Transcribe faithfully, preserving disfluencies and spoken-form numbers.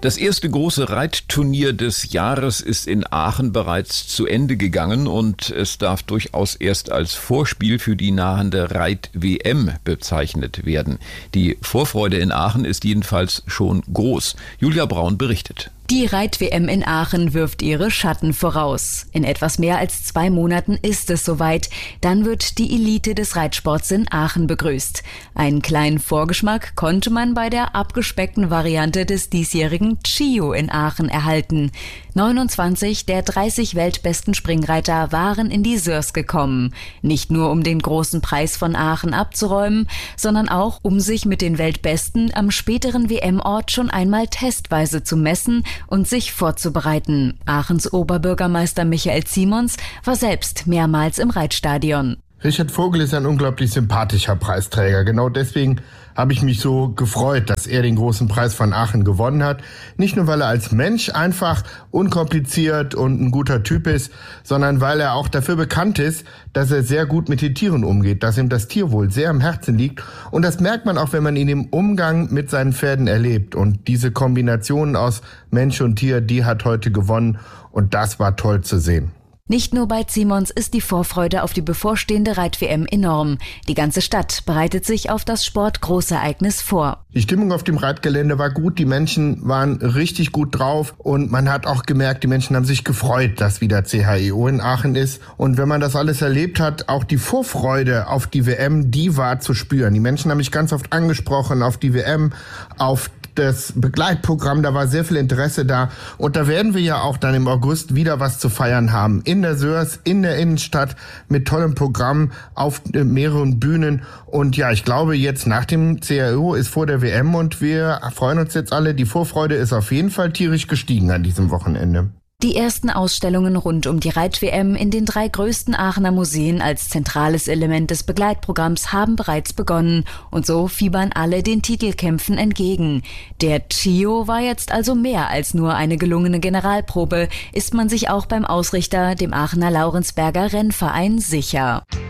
Das erste große Reitturnier des Jahres ist in Aachen bereits zu Ende gegangen und es darf durchaus erst als Vorspiel für die nahende Reit-W M bezeichnet werden. Die Vorfreude in Aachen ist jedenfalls schon groß. Julia Braun berichtet. Die Reit-W M in Aachen wirft ihre Schatten voraus. In etwas mehr als zwei Monaten ist es soweit. Dann wird die Elite des Reitsports in Aachen begrüßt. Einen kleinen Vorgeschmack konnte man bei der abgespeckten Variante des diesjährigen Chio in Aachen erhalten. neunundzwanzig der dreißig weltbesten Springreiter waren in die Sörs gekommen. Nicht nur um den großen Preis von Aachen abzuräumen, sondern auch um sich mit den Weltbesten am späteren W M-Ort schon einmal testweise zu messen und sich vorzubereiten. Aachens Oberbürgermeister Michael Ziemons war selbst mehrmals im Reitstadion. Richard Vogel ist ein unglaublich sympathischer Preisträger. Genau deswegen habe ich mich so gefreut, dass er den großen Preis von Aachen gewonnen hat. Nicht nur, weil er als Mensch einfach unkompliziert und ein guter Typ ist, sondern weil er auch dafür bekannt ist, dass er sehr gut mit den Tieren umgeht, dass ihm das Tierwohl sehr am Herzen liegt. Und das merkt man auch, wenn man ihn im Umgang mit seinen Pferden erlebt. Und diese Kombination aus Mensch und Tier, die hat heute gewonnen. Und das war toll zu sehen. Nicht nur bei Ziemons ist die Vorfreude auf die bevorstehende Reit-W M enorm. Die ganze Stadt bereitet sich auf das Sportgroßereignis vor. Die Stimmung auf dem Reitgelände war gut, die Menschen waren richtig gut drauf und man hat auch gemerkt, die Menschen haben sich gefreut, dass wieder C H E O in Aachen ist. Und wenn man das alles erlebt hat, auch die Vorfreude auf die W M, die war zu spüren. Die Menschen haben mich ganz oft angesprochen auf die W M, auf das Begleitprogramm, da war sehr viel Interesse da und da werden wir ja auch dann im August wieder was zu feiern haben. In der Sörs, in der Innenstadt mit tollem Programm auf mehreren Bühnen und ja, ich glaube jetzt nach dem C H E O ist vor der W M und wir freuen uns jetzt alle. Die Vorfreude ist auf jeden Fall tierisch gestiegen an diesem Wochenende. Die ersten Ausstellungen rund um die Reit-W M in den drei größten Aachener Museen als zentrales Element des Begleitprogramms haben bereits begonnen und so fiebern alle den Titelkämpfen entgegen. Der Chio war jetzt also mehr als nur eine gelungene Generalprobe, ist man sich auch beim Ausrichter, dem Aachener Laurensberger Rennverein, sicher.